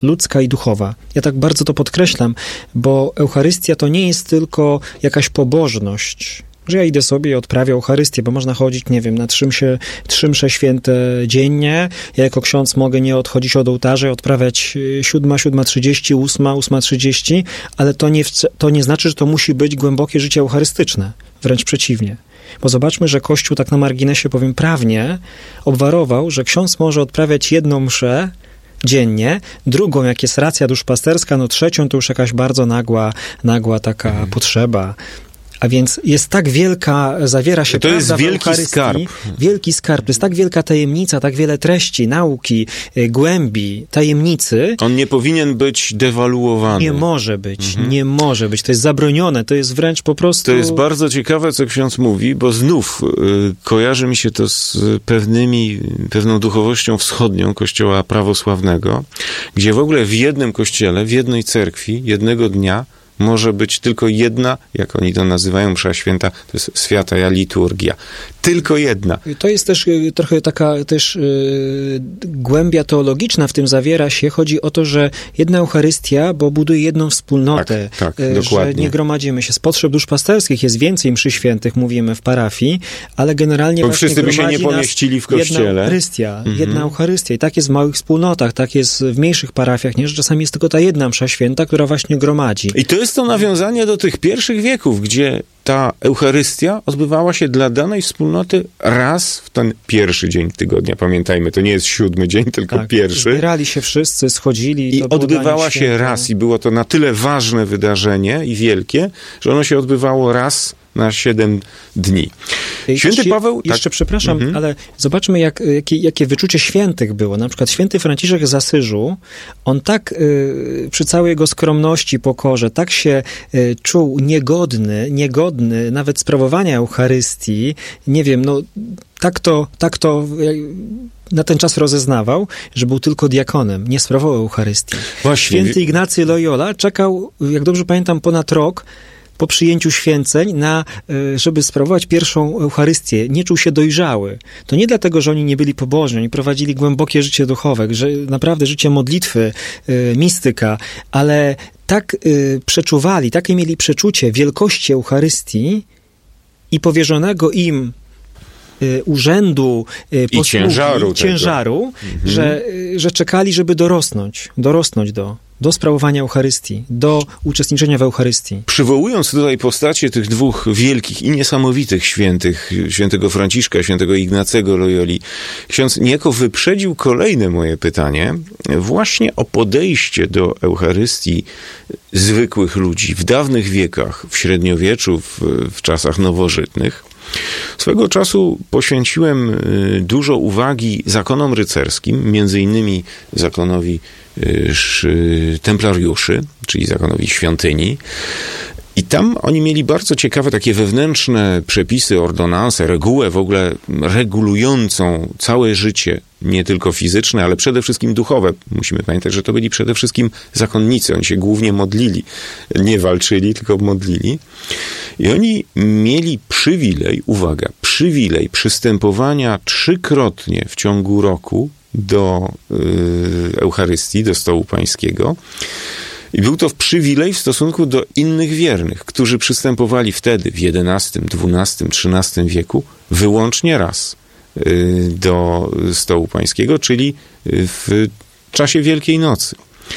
ludzka i duchowa. Ja tak bardzo to podkreślam, bo Eucharystia to nie jest tylko jakaś pobożność, że ja idę sobie i odprawię Eucharystię, bo można chodzić, nie wiem, na 3 msze święte dziennie. Ja jako ksiądz mogę nie odchodzić od ołtarza i odprawiać 7, 7:30, 8, 8:30, ale to nie znaczy, że to musi być głębokie życie eucharystyczne. Wręcz przeciwnie. Bo zobaczmy, że Kościół, tak na marginesie powiem, prawnie obwarował, że ksiądz może odprawiać 1 mszę dziennie, drugą, jak jest racja duszpasterska, no 3 to już jakaś bardzo nagła taka potrzeba. A więc jest tak wielka, zawiera się to prawda jest wielki skarb. Wielki skarb. To jest tak wielka tajemnica, tak wiele treści, nauki, głębi, tajemnicy. On nie powinien być dewaluowany. Nie może być, nie może być. To jest zabronione, to jest wręcz po prostu... To jest bardzo ciekawe, co ksiądz mówi, bo znów kojarzy mi się to z pewną duchowością wschodnią Kościoła prawosławnego, gdzie w ogóle w jednym kościele, w jednej cerkwi, jednego dnia może być tylko jedna, jak oni to nazywają, msza święta, to jest święta liturgia. Tylko jedna. To jest też trochę taka też głębia teologiczna w tym zawiera się. Chodzi o to, że jedna Eucharystia, bo buduje jedną wspólnotę. Tak, dokładnie. Że nie gromadzimy się. Z potrzeb duszpasterskich jest więcej mszy świętych, mówimy w parafii, ale generalnie bo właśnie wszyscy by się nie pomieścili w kościele. Jedna Eucharystia. I tak jest w małych wspólnotach, tak jest w mniejszych parafiach, nie? Że czasami jest tylko ta jedna msza święta, która właśnie gromadzi. I to jest to nawiązanie do tych pierwszych wieków, gdzie ta Eucharystia odbywała się dla danej wspólnoty raz w ten pierwszy dzień tygodnia. Pamiętajmy, to nie jest 7 dzień, tylko pierwszy. Zbierali się wszyscy, schodzili. I odbywała się raz i było to na tyle ważne wydarzenie i wielkie, że ono się odbywało raz na 7 dni. Święty Paweł... Jeszcze przepraszam, ale zobaczmy, jakie wyczucie świętych było. Na przykład święty Franciszek z Asyżu, on tak przy całej jego skromności, pokorze, tak się czuł niegodny nawet sprawowania Eucharystii. Nie wiem, no tak to na ten czas rozeznawał, że był tylko diakonem, nie sprawował Eucharystii. Właśnie. Święty Ignacy Loyola czekał, jak dobrze pamiętam, ponad rok po przyjęciu święceń, żeby sprawować pierwszą Eucharystię. Nie czuł się dojrzały. To nie dlatego, że oni nie byli pobożni, oni prowadzili głębokie życie duchowe, że naprawdę życie modlitwy, mistyka, ale tak przeczuwali, takie mieli przeczucie wielkości Eucharystii i powierzonego im urzędu, posługi, ciężaru, że czekali, żeby dorosnąć do sprawowania Eucharystii, do uczestniczenia w Eucharystii. Przywołując tutaj postacie tych dwóch wielkich i niesamowitych świętych, świętego Franciszka, świętego Ignacego Loyoli, ksiądz niejako wyprzedził kolejne moje pytanie właśnie o podejście do Eucharystii zwykłych ludzi w dawnych wiekach, w średniowieczu, w czasach nowożytnych. Swego czasu poświęciłem dużo uwagi zakonom rycerskim, między innymi zakonowi templariuszy, czyli zakonowi świątyni. I tam oni mieli bardzo ciekawe takie wewnętrzne przepisy, ordonanse, regułę w ogóle regulującą całe życie, nie tylko fizyczne, ale przede wszystkim duchowe. Musimy pamiętać, że to byli przede wszystkim zakonnicy. Oni się głównie modlili. Nie walczyli, tylko modlili. I oni mieli przywilej przystępowania 3-krotnie w ciągu roku do Eucharystii, do stołu pańskiego. I był to przywilej w stosunku do innych wiernych, którzy przystępowali wtedy w XI, XII, XIII wieku wyłącznie raz do stołu pańskiego, czyli w czasie Wielkiej Nocy.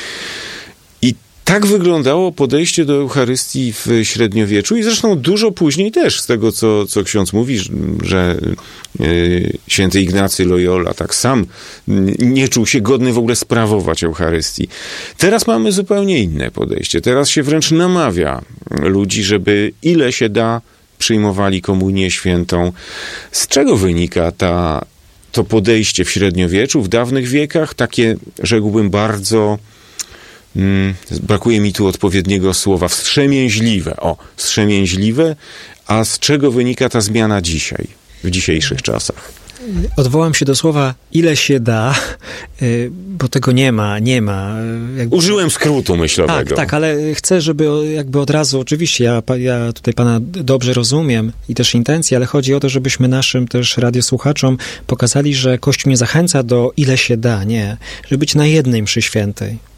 I tak wyglądało podejście do Eucharystii w średniowieczu i zresztą dużo później też, z tego co ksiądz mówi, że święty Ignacy Loyola tak sam nie czuł się godny w ogóle sprawować Eucharystii. Teraz mamy zupełnie inne podejście. Teraz się wręcz namawia ludzi, żeby ile się da przyjmowali komunię świętą. Z czego wynika to podejście w średniowieczu, w dawnych wiekach? Takie, rzekłbym, bardzo... brakuje mi tu odpowiedniego słowa. Wstrzemięźliwe. Wstrzemięźliwe. A z czego wynika ta zmiana dzisiaj, w dzisiejszych czasach? Odwołam się do słowa ile się da, bo tego nie ma. Użyłem skrótu myślowego. Tak, ale chcę, żeby jakby od razu, oczywiście ja tutaj pana dobrze rozumiem i też intencje, ale chodzi o to, żebyśmy naszym też radiosłuchaczom pokazali, że Kościół nie zachęca do ile się da, nie, żeby być na jednej mszy świętej.